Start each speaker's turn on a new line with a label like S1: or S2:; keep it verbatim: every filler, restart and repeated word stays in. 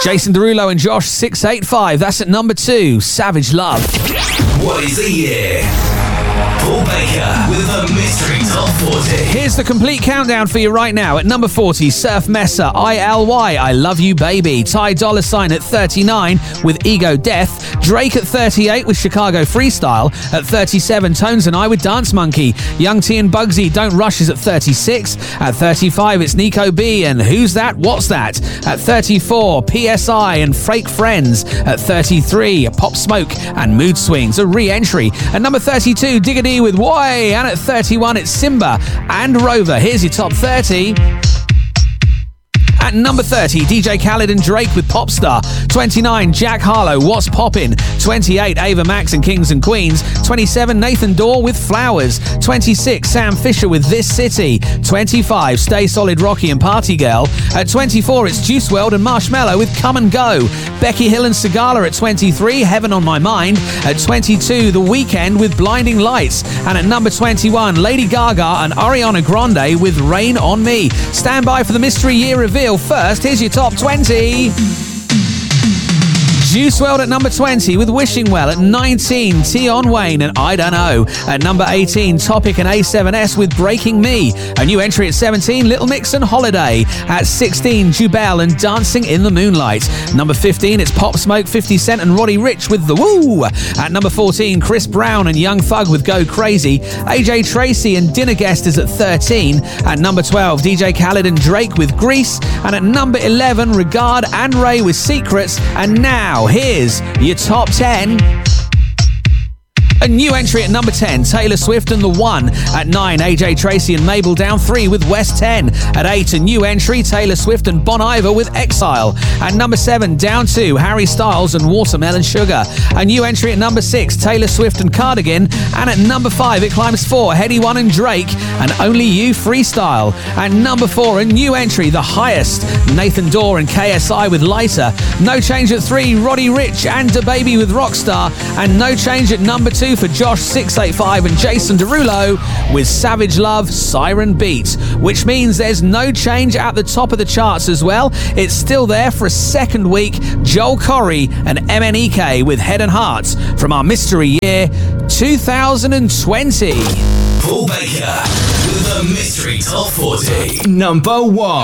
S1: Jason Derulo and Josh six eight five. That's at number two. Savage Love.
S2: What is the year? Paul Baker with the Mystery Top forty.
S1: Here's the complete countdown for you right now. At number forty, Surf Mesa, I L Y, I Love You Baby. Ty Dolla Sign at thirty-nine with Ego Death. Drake at thirty-eight with Chicago Freestyle. At thirty-seven, Tones and I with Dance Monkey. Young T and Bugsy, Don't Rush is at thirty-six. At thirty-five, it's Nico B and Who's That, What's That. At thirty-four, P S I and Fake Friends. At thirty-three, Pop Smoke and Mood Swings, a re-entry. At number thirty-two, Diggity with Why. And at thirty-one, it's Simba and Rover. Here's your top thirty. At number thirty, D J Khaled and Drake with Popstar. twenty-nine, Jack Harlow, What's Poppin'. twenty-eight, Ava Max and Kings and Queens. twenty-seven, Nathan Dorr with Flowers. twenty-six, Sam Fisher with This City. twenty-five, Stay Solid Rocky and Party Girl. At twenty-four, it's Juice world and Marshmello with Come and Go. Becky Hill and Sigala at twenty-three, Heaven on My Mind. At twenty-two, The Weeknd with Blinding Lights. And at number twenty-one, Lady Gaga and Ariana Grande with Rain on Me. Stand by for the mystery year reveal. First, here's your top twenty. Juice world at number twenty with Wishing Well. At nineteen, Tion Wayne and I Don't Know. At number eighteen, Topic and A seven S with Breaking Me. A new entry at seventeen, Little Mix and Holiday. At sixteen, Jubel and Dancing in the Moonlight. Number fifteen, it's Pop Smoke, fifty Cent and Roddy Ricch with The Woo. At number fourteen, Chris Brown and Young Thug with Go Crazy. A J Tracy and Dinner Guest is at thirteen. At number twelve, D J Khaled and Drake with Grease. And at number eleven, Regard and Ray with Secrets. And now, here's your top ten. A new entry at number ten, Taylor Swift and The One. At nine, A J Tracy and Mabel down three with West ten. At eight, a new entry, Taylor Swift and Bon Iver with Exile. At number seven, down two, Harry Styles and Watermelon Sugar. A new entry at number six, Taylor Swift and Cardigan. And at number five, it climbs four, Heady One and Drake and Only You Freestyle. At number four, a new entry, the highest, Nathan Dorr and K S I with Lighter. No change at three, Roddy Ricch and DaBaby with Rockstar. And no change at number two for Josh six eight five and Jason Derulo with Savage Love, Siren Beat, which means there's no change at the top of the charts as well. It's still there for a second week. Joel Corry and M N E K with Head and Hearts from our mystery year two thousand twenty.
S2: Paul Baker with the Mystery Top forty.
S3: Number one.